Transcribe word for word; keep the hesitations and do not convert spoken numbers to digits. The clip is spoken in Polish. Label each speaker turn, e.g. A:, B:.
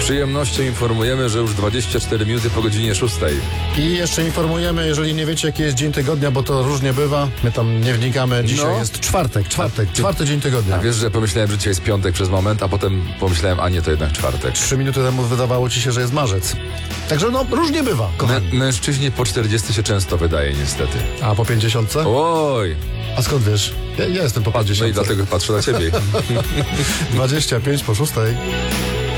A: przyjemnością informujemy, że już dwadzieścia cztery minuty po godzinie szóstej.
B: I jeszcze informujemy, jeżeli nie wiecie, jaki jest dzień tygodnia, bo to różnie bywa, my tam nie wnikamy. Dzisiaj
A: No.
B: jest czwartek, czwartek, czwarty dzień tygodnia.
A: A wiesz, że pomyślałem, że dzisiaj jest piątek przez moment, a potem pomyślałem, a nie, to jednak czwartek.
B: Trzy minuty temu wydawało ci się, że jest marzec. Także no, różnie bywa,
A: Mę,
B: kochani.
A: mężczyźnie po czterdziestce się często wydaje, niestety.
B: A po pięćdziesiątce?
A: Oj!
B: A skąd wiesz? Ja, ja jestem po
A: No i
B: pięćdziesiątce.
A: dlatego patrzę na ciebie.
B: dwadzieścia pięć po szóstej.